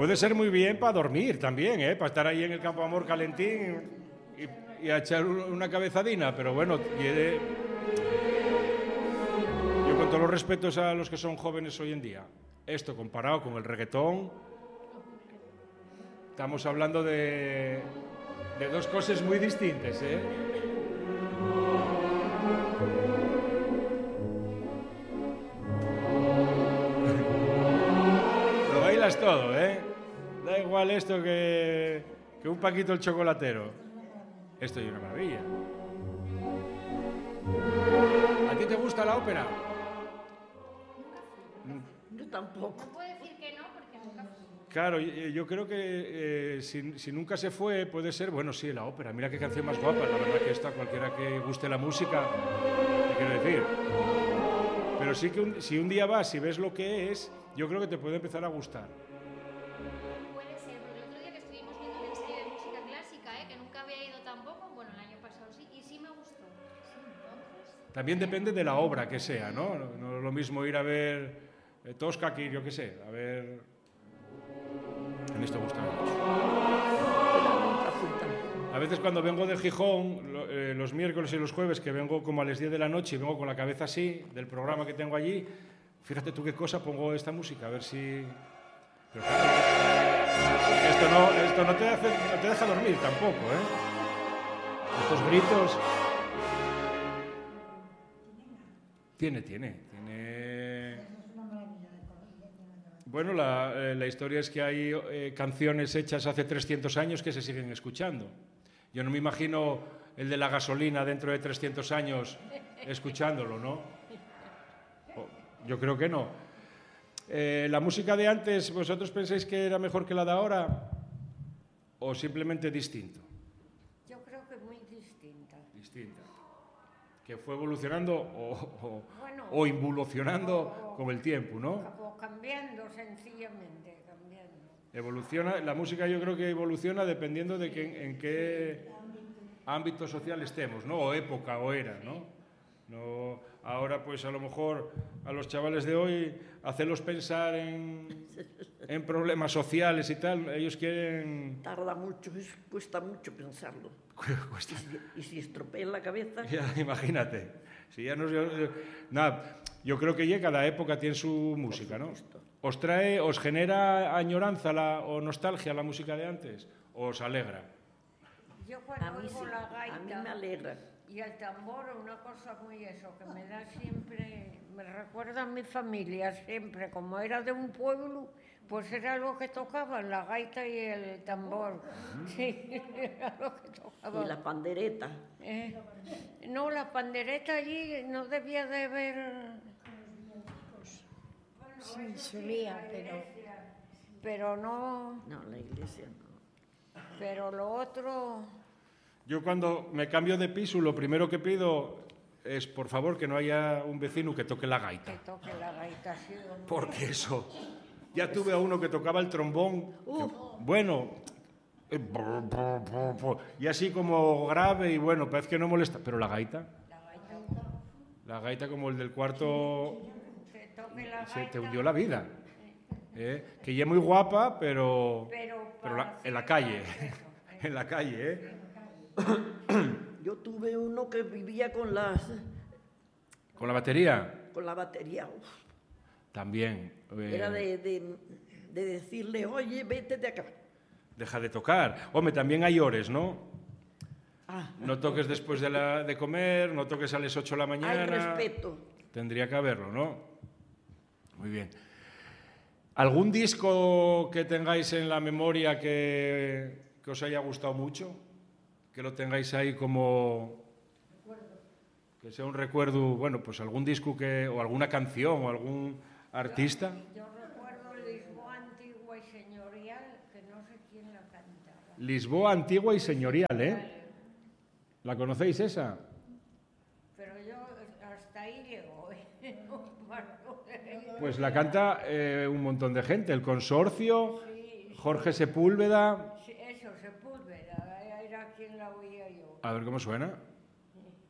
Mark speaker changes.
Speaker 1: Puede ser muy bien para dormir también, para estar ahí en el Campo Amor calentín y a echar una cabezadina, pero bueno, yo con todos los respetos a los que son jóvenes hoy en día, esto comparado con el reggaetón, estamos hablando de dos cosas muy distintas, Lo bailas todo, Da igual esto que un Paquito el chocolatero. Esto es una maravilla. ¿A ti te gusta la ópera?
Speaker 2: Yo tampoco.
Speaker 3: No puedo decir que no, porque nunca fui.
Speaker 1: Claro, yo creo que si nunca se fue, puede ser, bueno, sí, la ópera. Mira qué canción más guapa, la verdad que esta, cualquiera que guste la música, ¿qué quiero decir? Pero sí que si un día vas y ves lo que es, yo creo que te puede empezar a gustar.
Speaker 3: Puede ser, porque el otro día que estuvimos viendo un ensayo de música clásica, que nunca había ido tampoco, bueno, el año pasado sí, y sí me gustó. Sí, entonces.
Speaker 1: También depende de la obra que sea, ¿no? No es lo mismo ir a ver Tosca que yo qué sé, a ver... A mí esto gusta mucho. A veces cuando vengo de Gijón, los miércoles y los jueves, que vengo como a las 10 de la noche y vengo con la cabeza así, del programa que tengo allí, fíjate tú qué cosa, pongo esta música, a ver si... Pero claro, esto no te deja dormir tampoco, Estos gritos... Tiene. Bueno, la historia es que hay canciones hechas hace 300 años que se siguen escuchando. Yo no me imagino el de la gasolina dentro de 300 años escuchándolo, ¿no? Yo creo que no. ¿La música de antes, vosotros pensáis que era mejor que la de ahora o simplemente distinto?
Speaker 4: Yo creo que muy distinta.
Speaker 1: Distinta. Que fue evolucionando o involucionando con el tiempo, ¿no?
Speaker 4: O cambiando, sencillamente, cambiando.
Speaker 1: Evoluciona, la música yo creo que evoluciona dependiendo de en qué ámbito social estemos, ¿no? O época o era, ¿no? Ahora, pues a lo mejor a los chavales de hoy hacerlos pensar en problemas sociales y tal, ellos quieren...
Speaker 2: Tarda mucho, cuesta mucho pensarlo.
Speaker 1: Cuesta.
Speaker 2: Y si estropean la cabeza...
Speaker 1: Ya, imagínate. Si ya nada, yo creo que ya cada época tiene su música, ¿no? ¿Os genera añoranza o nostalgia la música de antes? ¿O os alegra?
Speaker 4: Yo cuando oigo la gaita...
Speaker 2: A mí me alegra.
Speaker 4: Y el tambor, una cosa muy eso, que me da siempre... Me recuerda a mi familia siempre, como era de un pueblo, pues era lo que tocaban, la gaita y el tambor. Sí, era lo que tocaban.
Speaker 2: Y la pandereta.
Speaker 4: No, la pandereta allí no debía de haber...
Speaker 5: Sí, solía,
Speaker 4: pero no...
Speaker 2: No, la iglesia no.
Speaker 4: Pero lo otro...
Speaker 1: Yo cuando me cambio de piso, lo primero que pido es, por favor, que no haya un vecino que toque la gaita.
Speaker 4: Que toque la gaita, sí.
Speaker 1: Porque eso... Ya tuve a uno que tocaba el trombón, bueno, y así como grave y bueno, parece que no molesta, pero la gaita como el del cuarto, se te hundió la vida, que ya es muy guapa, pero en la calle, en la calle,
Speaker 2: Yo tuve uno que vivía con la
Speaker 1: batería.
Speaker 2: Con la batería,
Speaker 1: También.
Speaker 2: Era de decirle, oye, vete de acá.
Speaker 1: Deja de tocar. Hombre, también hay hores, ¿no?
Speaker 2: Ah.
Speaker 1: No toques después de comer, no toques a las 8 de la mañana.
Speaker 2: Hay respeto.
Speaker 1: Tendría que haberlo, ¿no? Muy bien. ¿Algún disco que tengáis en la memoria que os haya gustado mucho? Que lo tengáis ahí como... Que sea un recuerdo, bueno, pues algún disco o alguna canción o algún artista.
Speaker 4: Yo recuerdo Lisboa Antigua y Señorial, que no sé quién la cantaba.
Speaker 1: Lisboa Antigua y Señorial, ¿eh? ¿La conocéis esa?
Speaker 4: Pero yo hasta ahí llego,
Speaker 1: Pues la canta un montón de gente. El Consorcio, sí, Jorge Sepúlveda.
Speaker 4: Sí, eso, Sepúlveda, era quien la oía yo.
Speaker 1: A ver cómo suena.